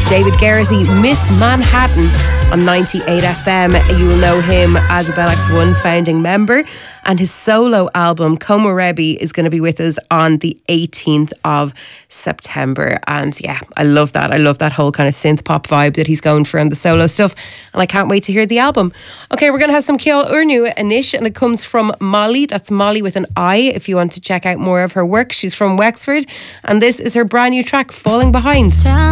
David Garrity, Miss Manhattan on 98 FM. You will know him as a Bell X1 founding member, and his solo album Komorebi is going to be with us on the 18th of September. And yeah, I love that. I love that whole kind of synth pop vibe that he's going for on the solo stuff, and I can't wait to hear the album. Okay, we're going to have some Ceol Urnu Anish, and it comes from Molly. That's Molly with an I if you want to check out more of her work. She's from Wexford, and this is her brand new track, Falling Behind.